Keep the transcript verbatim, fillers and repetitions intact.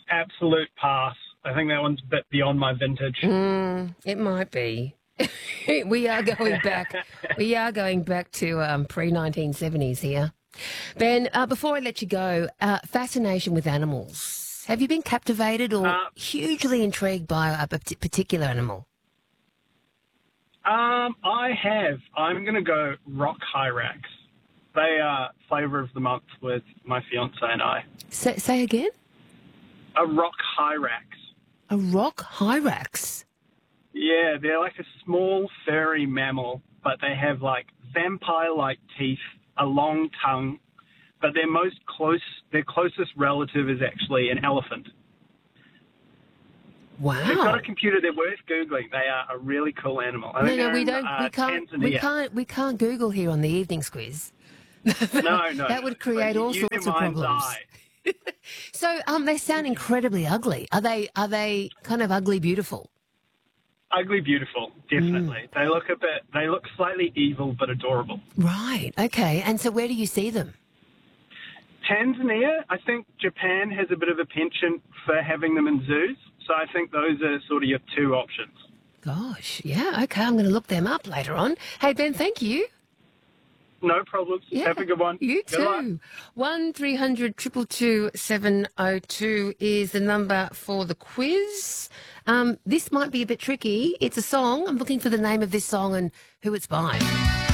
Absolute pass. I think that one's a bit beyond my vintage. Mm, it might be. we are going back. We are going back to um, pre nineteen seventies here. Ben, uh, before I let you go, uh, fascination with animals. Have you been captivated or Uh, hugely intrigued by a p- particular animal? Um, I have. I'm going to go rock hyrax. They are flavour of the month with my fiance and I. Say, say again? A rock hyrax. A rock hyrax. Yeah, they're like a small furry mammal, but they have like vampire-like teeth, a long tongue, but their most close, their closest relative is actually an elephant. Wow. If you've got a computer, they're worth googling. They are a really cool animal. I No, think no, they're we in, don't. uh, we can't. Tanzania. We can't. We can't Google here on the evenings quiz. No, no, that would no. create But all use sorts your of mind's problems. eye. So, um, they sound incredibly ugly. Are they? Are they kind of ugly beautiful? Ugly beautiful, definitely. Mm. They look a bit. They look slightly evil, but adorable. Right. Okay. And so, where do you see them? Tanzania, I think Japan has a bit of a penchant for having them in zoos, so I think those are sort of your two options. Gosh. Yeah. Okay. I'm going to look them up later on. Hey Ben, thank you. No problems. Yeah. Have a good one. You Good luck. too. One three hundred two two two seven oh two is the number for the quiz. Um, this might be a bit tricky. It's a song. I'm looking for the name of this song and who it's by.